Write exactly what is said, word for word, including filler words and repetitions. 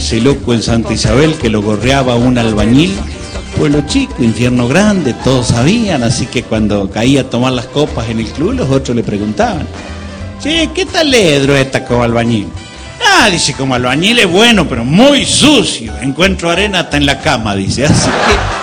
ese loco en Santa Isabel que lo gorreaba un albañil. Pueblo chico, infierno grande, todos sabían, así que cuando caía a tomar las copas en el club, los otros le preguntaban: che, ¿qué tal ledro esta como albañil? Ah, dice, como albañil es bueno, pero muy sucio. Encuentro arena hasta en la cama, dice. Así que